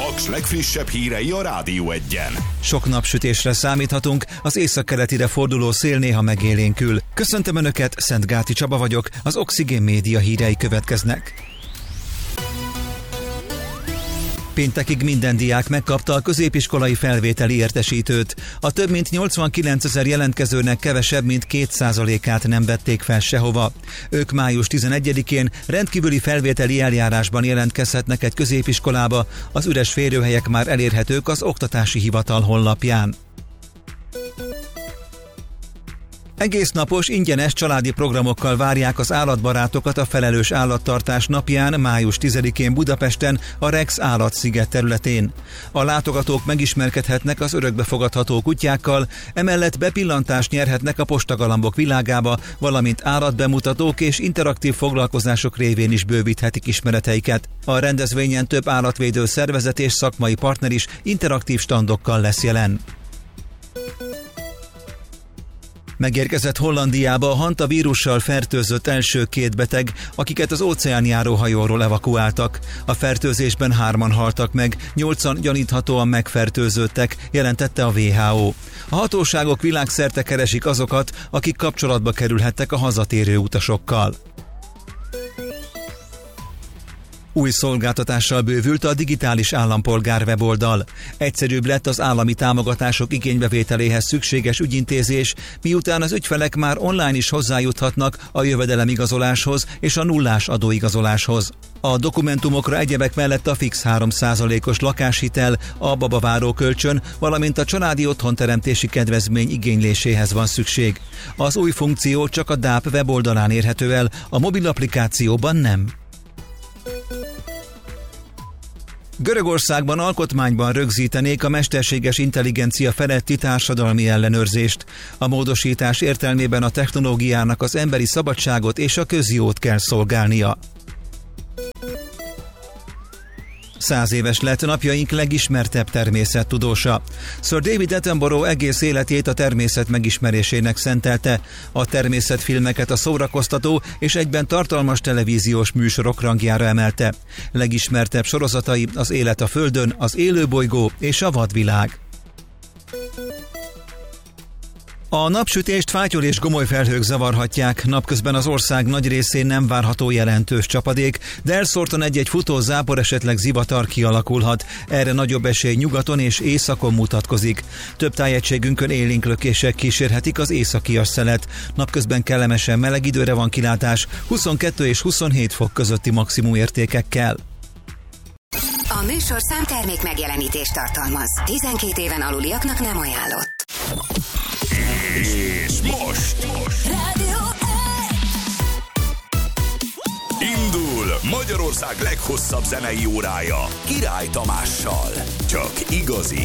Paks legfrissebb hírei a Rádió Egyen. Sok napsütésre számíthatunk, az északkeletire forduló szél néha megélénkül. Köszöntöm Önöket, Szentgáti Csaba vagyok, az Oxigén Média hírei következnek. Péntekig minden diák megkapta a középiskolai felvételi értesítőt. A több mint 89 000 jelentkezőnek kevesebb, mint 2%-át nem vették fel sehova. Ők május 11-én rendkívüli felvételi eljárásban jelentkezhetnek egy középiskolába, az üres férőhelyek már elérhetők az Oktatási Hivatal honlapján. Egész napos, ingyenes családi programokkal várják az állatbarátokat a felelős állattartás napján, május 10-én Budapesten, a Rex Állatsziget területén. A látogatók megismerkedhetnek az örökbefogadható kutyákkal, emellett bepillantást nyerhetnek a postagalambok világába, valamint állatbemutatók és interaktív foglalkozások révén is bővíthetik ismereteiket. A rendezvényen több állatvédő szervezet és szakmai partner is interaktív standokkal lesz jelen. Megérkezett Hollandiába a hantavírussal fertőzött első 2 beteg, akiket az óceánjáró hajóról evakuáltak. A fertőzésben 3-an haltak meg, 8-an gyaníthatóan megfertőzöttek, jelentette a WHO. A hatóságok világszerte keresik azokat, akik kapcsolatba kerülhettek a hazatérő utasokkal. Új szolgáltatással bővült a digitális állampolgár weboldal. Egyszerűbb lett az állami támogatások igénybevételéhez szükséges ügyintézés, miután az ügyfelek már online is hozzájuthatnak a jövedelemigazoláshoz és a nullás adóigazoláshoz. A dokumentumokra egyebek mellett a fix 3%-os lakáshitel, a babaváró kölcsön, valamint a családi otthonteremtési kedvezmény igényléséhez van szükség. Az új funkció csak a DÁP weboldalán érhető el, a mobil applikációban nem. Görögországban alkotmányban rögzítenék a mesterséges intelligencia feletti társadalmi ellenőrzést. A módosítás értelmében a technológiának az emberi szabadságot és a közjót kell szolgálnia. 100 éves lett napjaink legismertebb természettudósa. Sir David Attenborough egész életét a természet megismerésének szentelte. A természetfilmeket a szórakoztató és egyben tartalmas televíziós műsorok rangjára emelte. Legismertebb sorozatai az Élet a Földön, az Élőbolygó és a Vadvilág. A napsütést fátyol és gomoly felhők zavarhatják, napközben az ország nagy részén nem várható jelentős csapadék, de elszórtan egy-egy futó zápor, esetleg zivatar kialakulhat. Erre nagyobb esély nyugaton és északon mutatkozik. Több tájegységünkön élénk lökések kísérhetik az északias szelet. Napközben kellemesen meleg időre van kilátás, 22 és 27 fok közötti maximum értékekkel. A műsorszám termék megjelenítést tartalmaz. 12 éven aluliaknak nem ajánlott. És most Rádió indul Magyarország leghosszabb zenei órája Király Tamással. Csak igazi